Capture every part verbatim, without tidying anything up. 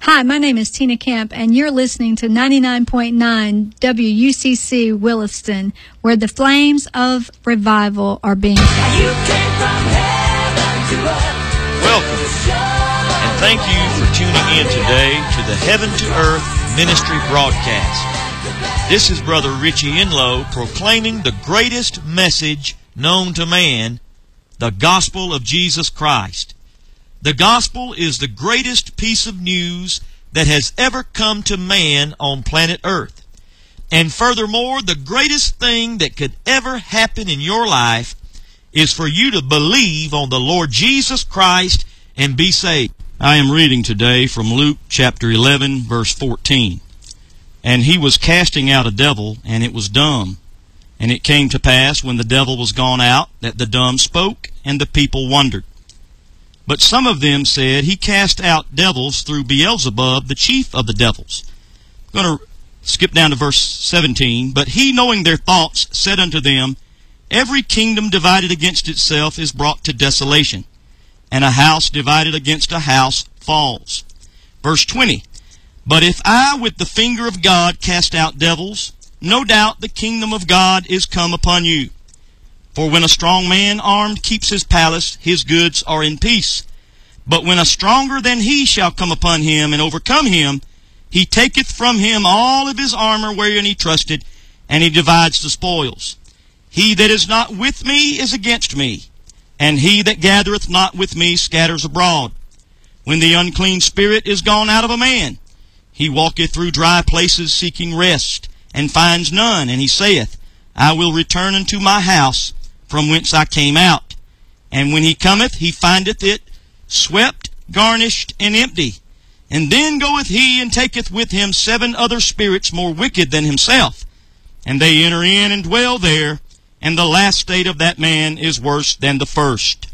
Hi, my name is Tina Camp, and you're listening to ninety-nine point nine W U C C Williston, where the flames of revival are being fed. You came from heaven to earth. Welcome, and thank you for tuning in today to the Heaven to Earth Ministry broadcast. This is Brother Richie Enlow proclaiming the greatest message known to man, the gospel of Jesus Christ. The gospel is the greatest piece of news that has ever come to man on planet Earth. And furthermore, the greatest thing that could ever happen in your life is for you to believe on the Lord Jesus Christ and be saved. I am reading today from Luke chapter eleven, verse fourteen. And he was casting out a devil, and it was dumb. And it came to pass, when the devil was gone out, that the dumb spoke, and the people wondered. But some of them said, He cast out devils through Beelzebub, the chief of the devils. I'm going to skip down to verse seventeen. But he, knowing their thoughts, said unto them, Every kingdom divided against itself is brought to desolation, and a house divided against a house falls. Verse twenty. But if I with the finger of God cast out devils, no doubt the kingdom of God is come upon you. For when a strong man armed keeps his palace, his goods are in peace. But when a stronger than he shall come upon him and overcome him, he taketh from him all of his armor wherein he trusted, and he divides the spoils. He that is not with me is against me, and he that gathereth not with me scatters abroad. When the unclean spirit is gone out of a man, he walketh through dry places seeking rest, and finds none, and he saith, I will return unto my house, from whence I came out. And when he cometh, he findeth it swept, garnished, and empty. And then goeth he and taketh with him seven other spirits more wicked than himself. And they enter in and dwell there, and the last state of that man is worse than the first.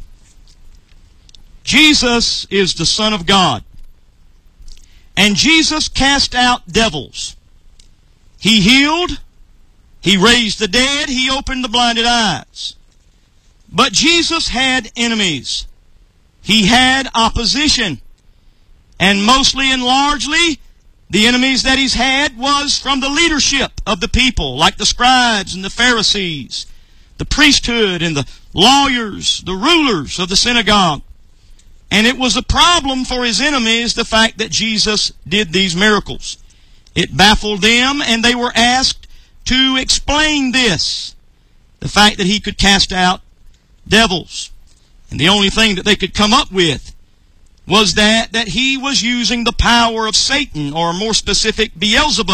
Jesus is the Son of God. And Jesus cast out devils. He healed. He raised the dead. He opened the blinded eyes. But Jesus had enemies. He had opposition. And mostly and largely, the enemies that he's had was from the leadership of the people, like the scribes and the Pharisees, the priesthood and the lawyers, the rulers of the synagogue. And it was a problem for his enemies, the fact that Jesus did these miracles. It baffled them, and they were asked to explain this, the fact that he could cast out devils. And the only thing that they could come up with was that, that he was using the power of Satan, or more specific, Beelzebub.